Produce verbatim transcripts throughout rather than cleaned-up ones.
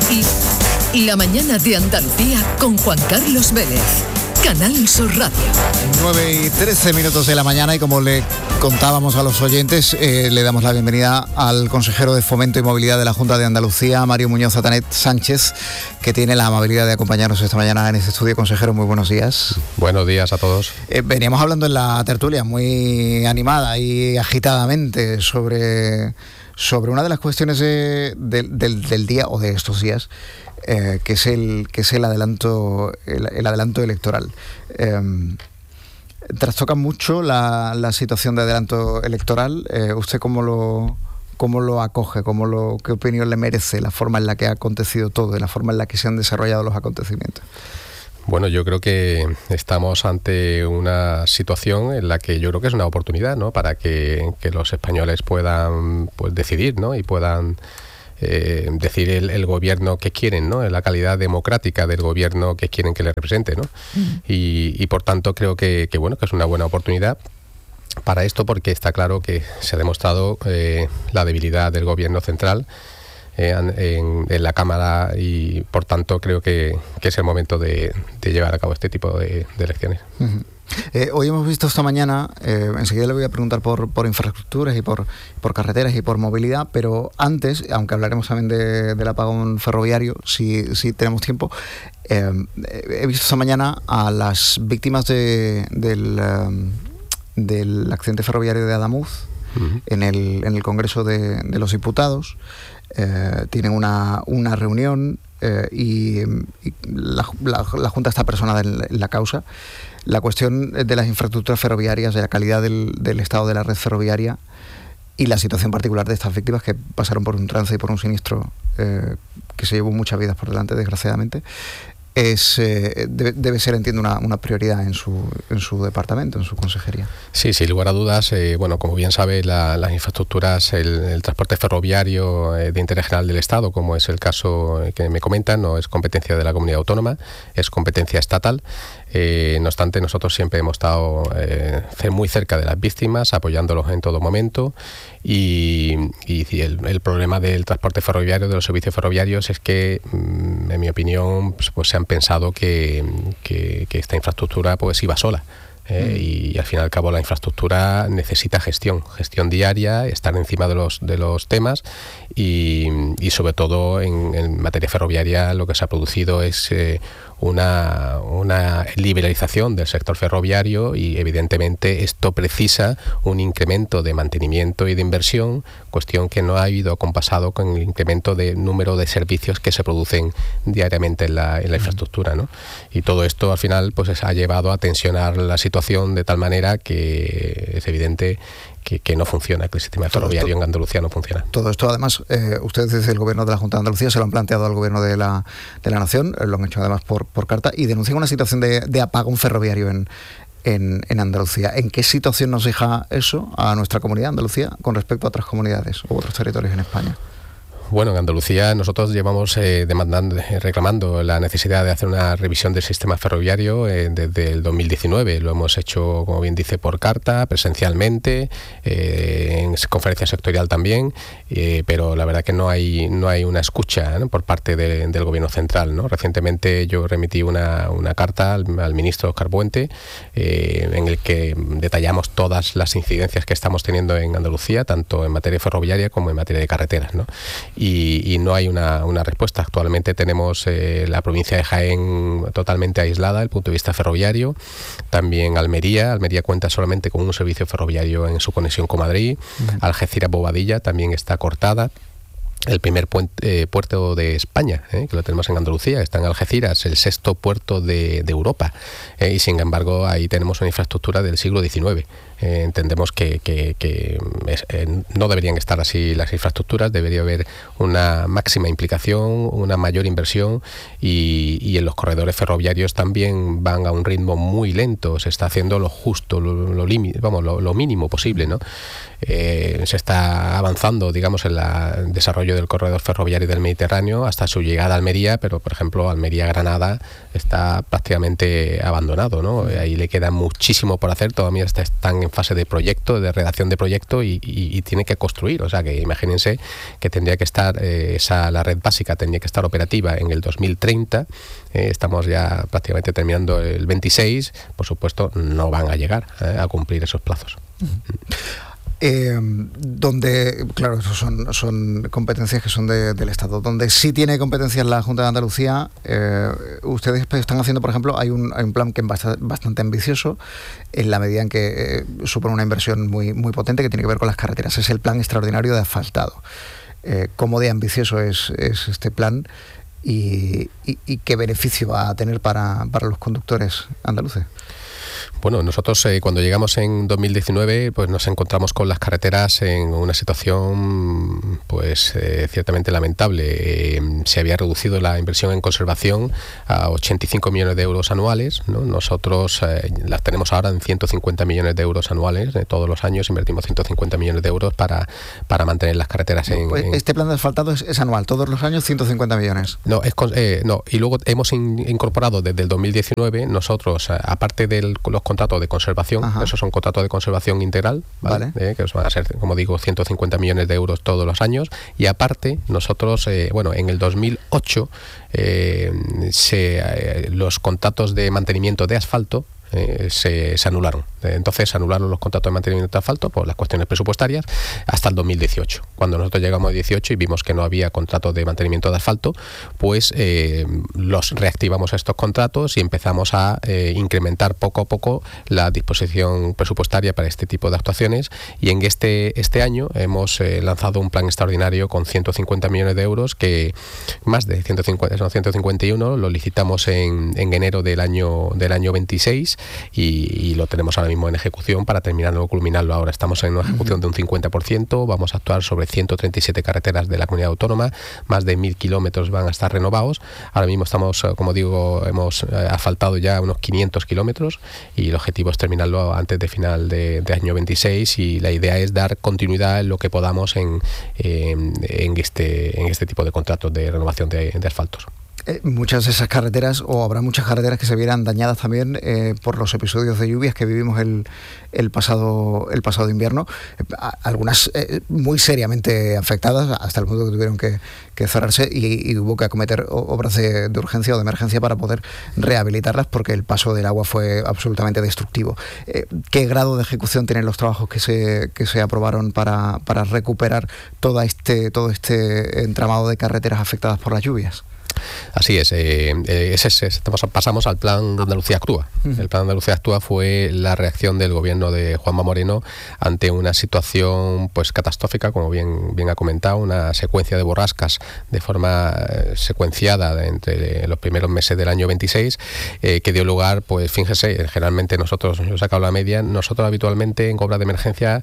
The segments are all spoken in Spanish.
La mañana de Andalucía con Juan Carlos Vélez. Canal Sur Radio. nueve y trece minutos de la mañana, y como le contábamos a los oyentes, eh, le damos la bienvenida al consejero de Fomento y Movilidad de la Junta de Andalucía, Mario Muñoz Atanet Sánchez, que tiene la amabilidad de acompañarnos esta mañana en este estudio. Consejero, muy buenos días. Buenos días a todos. Eh, veníamos hablando en la tertulia muy animada y agitadamente sobre, sobre una de las cuestiones de, de, del, del día o de estos días, Eh, que es el que es el adelanto el, el adelanto electoral. Eh, trastoca mucho la, la situación de adelanto electoral. Eh, ¿Usted cómo lo cómo lo acoge? ¿Cómo lo, qué opinión le merece la forma en la que ha acontecido todo y la forma en la que se han desarrollado los acontecimientos? Bueno, yo creo que estamos ante una situación en la que yo creo que es una oportunidad, ¿no?, para que, que los españoles puedan, pues, decidir, ¿no?, y puedan Eh, decir el, el gobierno que quieren, ¿no?, la calidad democrática del gobierno que quieren que les represente, ¿no? Mm. Y, y por tanto creo que, que bueno que es una buena oportunidad para esto, porque está claro que se ha demostrado eh, la debilidad del gobierno central eh, en, en la Cámara, y por tanto creo que, que es el momento de, de llevar a cabo este tipo de, de elecciones. Uh-huh. Eh, hoy hemos visto esta mañana, eh, enseguida le voy a preguntar por, por infraestructuras y por, por carreteras y por movilidad, pero antes, aunque hablaremos también de, del apagón ferroviario, si, si tenemos tiempo, eh, he visto esta mañana a las víctimas de, del, um, del accidente ferroviario de Adamuz, uh-huh, en el, en el Congreso de, de los Diputados. Eh, tienen una, una reunión eh, y, y la, la, la Junta está personada en, en la causa. La cuestión de las infraestructuras ferroviarias, de la calidad del, del estado de la red ferroviaria y la situación particular de estas víctimas que pasaron por un trance y por un siniestro eh, que se llevó muchas vidas por delante, desgraciadamente, es eh, debe, debe ser, entiendo, una, una prioridad en su, en su departamento, en su consejería. Sí, sin lugar a dudas. Eh, bueno, como bien sabe, la, las infraestructuras, el, el transporte ferroviario eh, de interés general del Estado, como es el caso que me comentan, no es competencia de la comunidad autónoma, es competencia estatal. Eh, no obstante, nosotros siempre hemos estado eh, muy cerca de las víctimas, apoyándolos en todo momento, y, y el, el problema del transporte ferroviario, de los servicios ferroviarios, es que, en mi opinión, pues, pues se han pensado que, que, que esta infraestructura pues iba sola. Eh, y, y al fin y al cabo la infraestructura necesita gestión, gestión diaria, estar encima de los de los temas, y, y sobre todo en, en materia ferroviaria lo que se ha producido es eh, una, una liberalización del sector ferroviario, y evidentemente esto precisa un incremento de mantenimiento y de inversión, cuestión que no ha ido compasado con el incremento de número de servicios que se producen diariamente en la, en la infraestructura, ¿no? Y todo esto al final pues ha llevado a tensionar la situación de tal manera que es evidente que, que no funciona, que el sistema todo ferroviario esto, en Andalucía no funciona. Todo esto, además, eh, ustedes desde el Gobierno de la Junta de Andalucía se lo han planteado al Gobierno de la, de la Nación, lo han hecho además por, por carta, y denuncian una situación de, de apagón ferroviario en, en, en Andalucía. ¿En qué situación nos deja eso a nuestra comunidad, Andalucía, con respecto a otras comunidades u otros territorios en España? Bueno, en Andalucía nosotros llevamos eh, demandando, reclamando la necesidad de hacer una revisión del sistema ferroviario eh, desde el dos mil diecinueve. Lo hemos hecho, como bien dice, por carta, presencialmente, eh, en conferencia sectorial también, eh, pero la verdad que no hay no hay una escucha, ¿no?, por parte de, del Gobierno central, ¿no? Recientemente yo remití una, una carta al, al ministro Óscar Puente, eh, en el que detallamos todas las incidencias que estamos teniendo en Andalucía, tanto en materia ferroviaria como en materia de carreteras, ¿no? Y, y no hay una, una respuesta. Actualmente tenemos eh, la provincia de Jaén totalmente aislada desde el punto de vista ferroviario, también Almería, Almería cuenta solamente con un servicio ferroviario en su conexión con Madrid, uh-huh. Algeciras-Bobadilla también está cortada. El primer puente, eh, puerto de España, eh, que lo tenemos en Andalucía, está en Algeciras, el sexto puerto de, de Europa, eh, y sin embargo ahí tenemos una infraestructura del siglo diecinueve. Eh, entendemos que, que, que es, eh, no deberían estar así las infraestructuras, debería haber una máxima implicación, una mayor inversión, y, y en los corredores ferroviarios también van a un ritmo muy lento, se está haciendo lo justo, lo, lo, limi- vamos, lo, lo mínimo posible, ¿no? Eh, se está avanzando, digamos, en la, el desarrollo del corredor ferroviario del Mediterráneo hasta su llegada a Almería, pero por ejemplo Almería-Granada está prácticamente abandonado, ¿no? Ahí le queda muchísimo por hacer, todavía está, están en en fase de proyecto, de redacción de proyecto y, y, y tiene que construir. O sea que imagínense que tendría que estar, eh, esa, la red básica tendría que estar operativa en el dos mil treinta. Eh, estamos ya prácticamente terminando el veintiséis. Por supuesto, no van a llegar eh, a cumplir esos plazos. Eh, donde, claro, eso son, son competencias que son de, del Estado. Donde sí tiene competencias la Junta de Andalucía, eh, ustedes están haciendo, por ejemplo, hay un, hay un plan que es bastante, bastante ambicioso, en la medida en que eh, supone una inversión muy, muy potente que tiene que ver con las carreteras. Es el plan extraordinario de asfaltado. Eh, ¿Cómo de ambicioso es, es este plan y, y, y qué beneficio va a tener para, para los conductores andaluces? Bueno, nosotros eh, cuando llegamos en dos mil diecinueve, pues nos encontramos con las carreteras en una situación, pues eh, ciertamente lamentable. Eh, se había reducido la inversión en conservación a ochenta y cinco millones de euros anuales, ¿no? Nosotros eh, las tenemos ahora en ciento cincuenta millones de euros anuales. Eh, todos los años invertimos ciento cincuenta millones de euros para, para mantener las carreteras en, pues en... Este plan de asfaltado es, es anual, todos los años ciento cincuenta millones. No, es eh, no, y luego hemos in, incorporado desde el dos mil diecinueve, nosotros, aparte de los contratos de conservación, Ajá. esos son contratos de conservación integral, ¿vale? Vale. Eh, que van a ser, como digo, ciento cincuenta millones de euros todos los años, y aparte nosotros, eh, bueno, en el dos mil ocho eh, se, eh, los contratos de mantenimiento de asfalto Eh, se, se anularon. Entonces se anularon los contratos de mantenimiento de asfalto por las cuestiones presupuestarias hasta el dos mil dieciocho. Cuando nosotros llegamos a dieciocho y vimos que no había contratos de mantenimiento de asfalto, pues eh, los reactivamos a estos contratos y empezamos a eh, incrementar poco a poco la disposición presupuestaria para este tipo de actuaciones, y en este, este año hemos eh, lanzado un plan extraordinario con ciento cincuenta millones de euros, que más de ciento cincuenta, son ciento cincuenta y uno, lo licitamos en, en enero del año, del año veintiséis. Y, y lo tenemos ahora mismo en ejecución para terminarlo, culminarlo ahora. Estamos en una ejecución de un cincuenta por ciento, vamos a actuar sobre ciento treinta y siete carreteras de la comunidad autónoma, más de mil kilómetros van a estar renovados. Ahora mismo estamos, como digo, hemos asfaltado ya unos quinientos kilómetros y el objetivo es terminarlo antes de final de, de año veintiséis, y la idea es dar continuidad en lo que podamos en, en, en, este, en este tipo de contratos de renovación de, de asfaltos. Eh, muchas de esas carreteras, o habrá muchas carreteras que se vieran dañadas también eh, por los episodios de lluvias que vivimos el, el, pasado, el pasado invierno, eh, algunas eh, muy seriamente afectadas, hasta el punto que tuvieron que, que cerrarse y, y hubo que acometer obras de, de urgencia o de emergencia para poder rehabilitarlas, porque el paso del agua fue absolutamente destructivo. Eh, ¿Qué grado de ejecución tienen los trabajos que se, que se aprobaron para, para recuperar todo este, todo este entramado de carreteras afectadas por las lluvias? Así es, eh, eh, ese, ese, pasamos al plan Andalucía Actúa. El plan Andalucía Actúa fue la reacción del gobierno de Juanma Moreno ante una situación pues catastrófica, como bien, bien ha comentado, una secuencia de borrascas de forma eh, secuenciada entre los primeros meses del año veintiséis, eh, que dio lugar, pues fíjese, generalmente nosotros, yo he sacado la media, nosotros habitualmente en obras de emergencia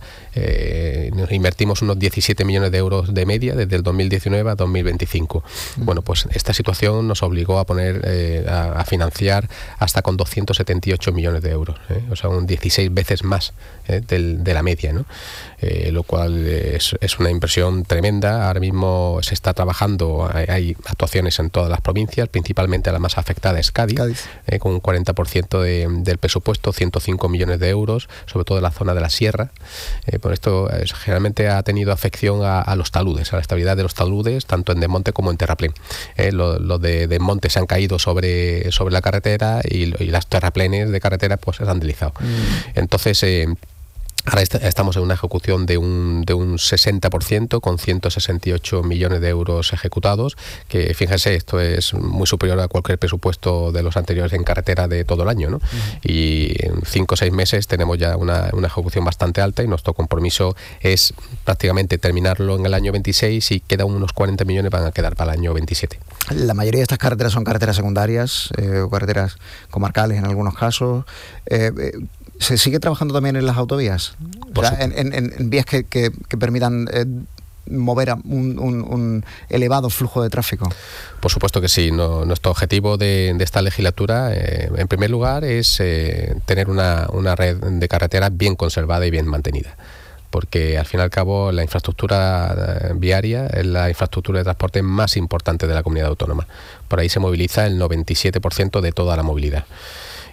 eh, nos invertimos unos diecisiete millones de euros de media desde el dos mil diecinueve a dos mil veinticinco. Uh-huh. Bueno, pues esta situación nos obligó a poner eh, a, a financiar hasta con doscientos setenta y ocho millones de euros, ¿eh? O sea, un dieciséis veces más eh, del, de la media, ¿no? Eh, lo cual es, es una inversión tremenda. Ahora mismo se está trabajando, hay, hay actuaciones en todas las provincias, principalmente la más afectada es Cádiz, Cádiz. Eh, con un cuarenta por ciento de, del presupuesto, ciento cinco millones de euros, sobre todo en la zona de la sierra. Eh, por esto eh, generalmente ha tenido afección a, a los taludes, a la estabilidad de los taludes, tanto en desmonte como en terraplén. Eh, Los lo de desmonte se han caído sobre, sobre la carretera y, y las terraplenes de carretera pues se han deslizado. Mm. Entonces, eh, ahora est- estamos en una ejecución de un, de un sesenta por ciento con ciento sesenta y ocho millones de euros ejecutados, que fíjense, esto es muy superior a cualquier presupuesto de los anteriores en carretera de todo el año, ¿no? Uh-huh. Y en cinco o seis meses tenemos ya una, una ejecución bastante alta y nuestro compromiso es prácticamente terminarlo en el año veintiséis y quedan unos cuarenta millones van a quedar para el año veintisiete. La mayoría de estas carreteras son carreteras secundarias eh, o carreteras comarcales en algunos casos. Eh, eh, ¿Se sigue trabajando también en las autovías? O sea, en, en, en vías que, que, que permitan eh, mover un, un, un elevado flujo de tráfico. Por supuesto que sí. No, nuestro objetivo de, de esta legislatura, eh, en primer lugar, es eh, tener una, una red de carreteras bien conservada y bien mantenida. Porque al fin y al cabo la infraestructura viaria es la infraestructura de transporte más importante de la comunidad autónoma. Por ahí se moviliza el noventa y siete por ciento de toda la movilidad.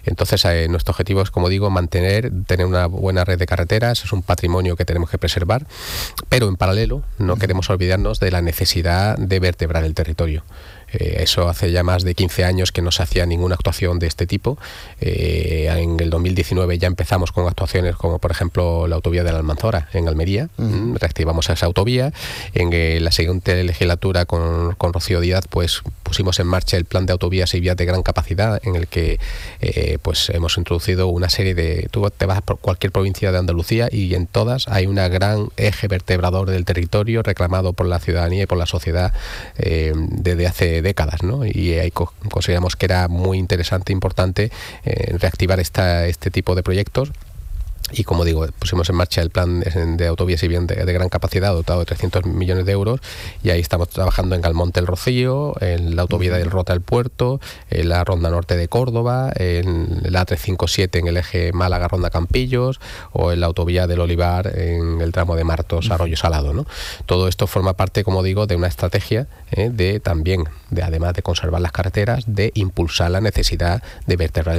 Entonces, eh, nuestro objetivo es, como digo, mantener, tener una buena red de carreteras, es un patrimonio que tenemos que preservar, pero en paralelo no queremos olvidarnos de la necesidad de vertebrar el territorio. Eh, eso hace ya más de quince años que no se hacía ninguna actuación de este tipo. Eh, en el dos mil diecinueve ya empezamos con actuaciones como, por ejemplo, la autovía de la Almanzora en Almería. Uh-huh. Reactivamos esa autovía. En eh, la siguiente legislatura con, con Rocío Díaz pues pusimos en marcha el plan de autovías y vías de gran capacidad, en el que eh, pues hemos introducido una serie de... Tú te vas por cualquier provincia de Andalucía y en todas hay una gran eje vertebrador del territorio reclamado por la ciudadanía y por la sociedad eh, desde hace décadas, ¿no? Y ahí co- consideramos que era muy interesante e importante eh, reactivar esta, este tipo de proyectos. Y como digo, pusimos en marcha el plan de autovías y bien de, de gran capacidad dotado de trescientos millones de euros, y ahí estamos trabajando en Galmonte el Rocío, en la autovía del Rota al Puerto, en la Ronda Norte de Córdoba, en la A trescientos cincuenta y siete en el eje Málaga-Ronda Campillos, o en la autovía del Olivar en el tramo de Martos Arroyo Salado, ¿no? Todo esto forma parte, como digo, de una estrategia eh, de también, de además de conservar las carreteras, de impulsar la necesidad de vertebrar